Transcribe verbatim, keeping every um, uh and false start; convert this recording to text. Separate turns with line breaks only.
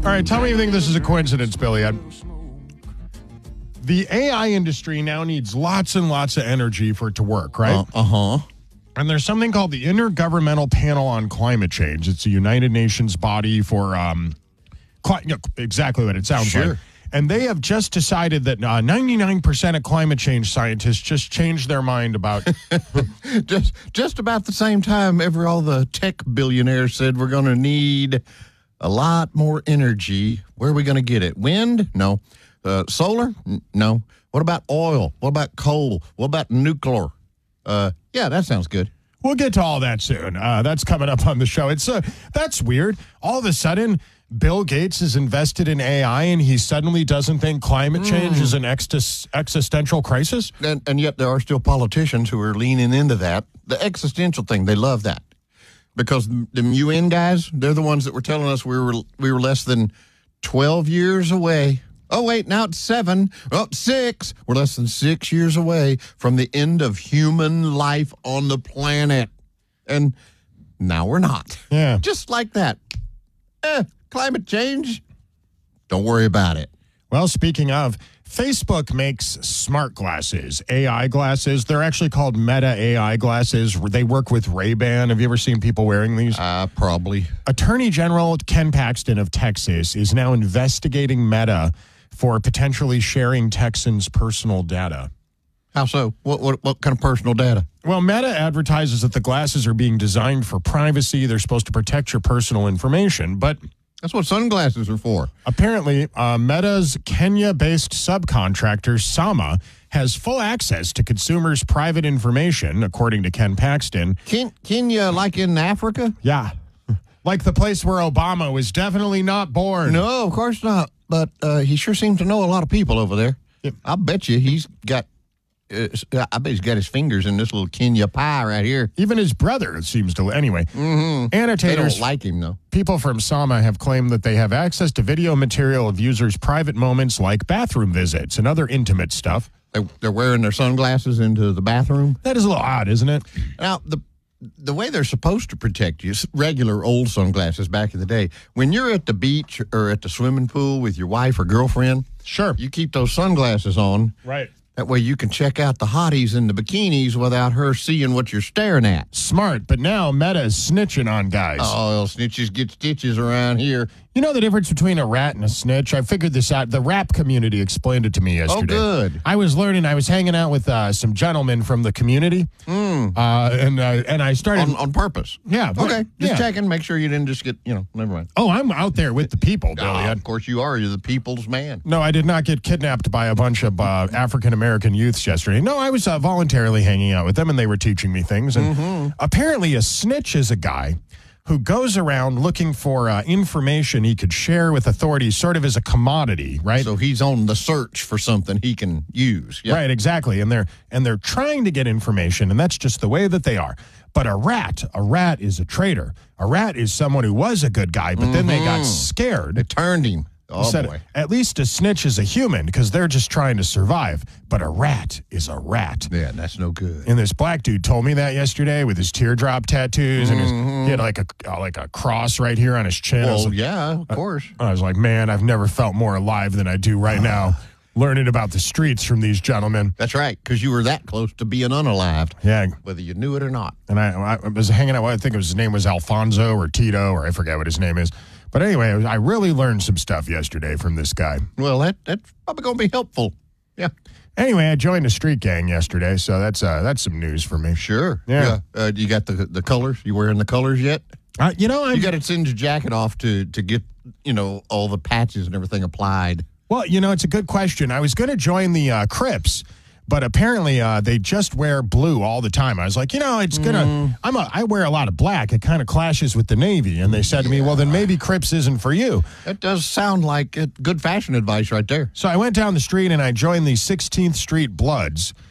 All right, tell me if you think this is a coincidence, Billy. I, the A I industry now needs lots and lots of energy for it to work, right?
Uh huh.
And there's something called the Intergovernmental Panel on Climate Change. It's a United Nations body for um, cli- you know, exactly what it sounds
Sure.
like. And they have just decided that uh, ninety-nine percent of climate change scientists just changed their mind about.
just just about the same time, every all the tech billionaires said we're going to need a lot more energy. Where are we going to get it? Wind? No. Uh, solar? N- No. What about oil? What about coal? What about nuclear? Uh, yeah, that sounds good.
We'll get to all that soon. Uh, that's coming up on the show. It's uh, that's weird. All of a sudden, Bill Gates is invested in A I, and he suddenly doesn't think climate change mm. is an ex- existential crisis.
And, and yet there are still politicians who are leaning into that. The existential thing, they love that. Because the U N guys, they're the ones that were telling us we were we were less than twelve years away. Oh, wait, now it's seven. Oh, six. We're less than six years away from the end of human life on the planet. And now we're not.
Yeah.
Just like that. Eh, climate change, don't worry about it.
Well, speaking of, Facebook makes smart glasses, A I glasses. They're actually called Meta A I glasses. They work with Ray-Ban. Have you ever seen people wearing these?
Uh, probably.
Attorney General Ken Paxton of Texas is now investigating Meta for potentially sharing Texans' personal data.
How so? What, what what kind of personal data?
Well, Meta advertises that the glasses are being designed for privacy. They're supposed to protect your personal information, but
that's what sunglasses are for.
Apparently, uh, Meta's Kenya-based subcontractor, Sama, has full access to consumers' private information, according to Ken Paxton.
Ken- Kenya, like in Africa?
Yeah. Like the place where Obama was definitely not born.
No, of course not. But uh, he sure seems to know a lot of people over there.
Yep.
I'll bet you he's got, uh, I bet he's got his fingers in this little Kenya pie right here.
Even his brother, it seems to. Anyway,
mm-hmm.
Annotators.
They don't like him, though.
People from Sama have claimed that they have access to video material of users' private moments like bathroom visits and other intimate stuff.
They, they're wearing their sunglasses into the bathroom.
That is a little odd, isn't it?
Now, the the way they're supposed to protect you, regular old sunglasses back in the day, when you're at the beach or at the swimming pool with your wife or girlfriend,
sure,
you keep those sunglasses on.
Right.
That way you can check out the hotties in the bikinis without her seeing what you're staring at.
Smart, but now Meta is snitching on guys.
Oh, snitches get stitches around here.
You know the difference between a rat and a snitch? I figured this out. The rap community explained it to me yesterday.
Oh, good.
I was learning. I was hanging out with uh, some gentlemen from the community.
Mm.
Uh, and uh, and I started...
On, on purpose?
Yeah.
Okay. Just
yeah.
checking, make sure you didn't just get, you know, never mind.
Oh, I'm out there with the people, Billy.
Oh, of course you are. You're the people's man.
No, I did not get kidnapped by a bunch of uh, African-American youths yesterday. No, I was uh, voluntarily hanging out with them, and they were teaching me things. And
mm-hmm.
apparently a snitch is a guy who goes around looking for uh, information he could share with authorities sort of as a commodity, right?
So he's on the search for something he can use. Yep.
Right, exactly. And they're and they're trying to get information, and that's just the way that they are. But a rat, a rat is a traitor. A rat is someone who was a good guy, but mm-hmm. then they got scared.
It turned him. Oh,
said,
boy.
At least a snitch is a human because they're just trying to survive. But a rat is a rat.
Yeah, that's no good.
And this black dude told me that yesterday with his teardrop tattoos mm-hmm. and his, he had like a uh, like a cross right here on his chin.
Well,
like,
yeah, of course.
I, I was like, man, I've never felt more alive than I do right now, learning about the streets from these gentlemen.
That's right, because you were that close to being unalived.
Yeah.
Whether you knew it or not.
And I, I was hanging out, I think it was, his name was Alfonso or Tito, or I forget what his name is. But anyway, I really learned some stuff yesterday from this guy.
Well, that that's probably going to be helpful. Yeah.
Anyway, I joined a street gang yesterday, so that's uh, that's some news for me.
Sure.
Yeah.
yeah. Uh, you got the the colors? You wearing the colors yet?
Uh, you know, I'm,
you got to send your jacket off to to get, you know, all the patches and everything applied.
Well, you know, it's a good question. I was going to join the uh, Crips, but apparently uh, they just wear blue all the time. I was like, you know, it's going to, mm. I'm a, I wear a lot of black. It kind of clashes with the Navy. And they said to me, well, then maybe Crips isn't for you.
That does sound like good fashion advice right there.
So I went down the street and I joined the sixteenth Street Bloods.